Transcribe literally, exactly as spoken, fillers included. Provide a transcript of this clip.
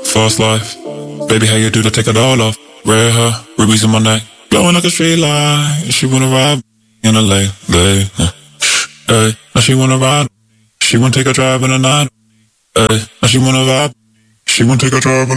fast life. Baby, how you do to take it all off? Red hair, rubies in my neck, blowing like a straight line. She wanna ride in a lay, lay. Hey, now she wanna ride. She wanna take a drive in the night. Hey, now she wanna vibe. She wanna take a drive in